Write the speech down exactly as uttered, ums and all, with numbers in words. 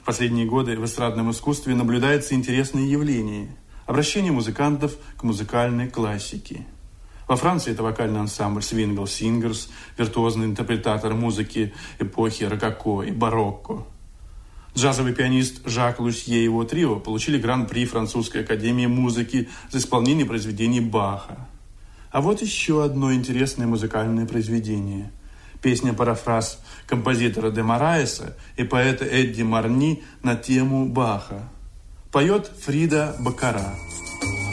В последние годы в эстрадном искусстве наблюдается интересное явление – обращение музыкантов к музыкальной классике. Во Франции это вокальный ансамбль Swingle Singers, виртуозный интерпретатор музыки эпохи рококо и барокко. Джазовый пианист Жак Лусье и его трио получили гран-при Французской академии музыки за исполнение произведений Баха. А вот еще одно интересное музыкальное произведение. Песня-парафраз композитора де Мораеса и поэта Эдди Марни на тему Баха. Поет Фрида Баккара.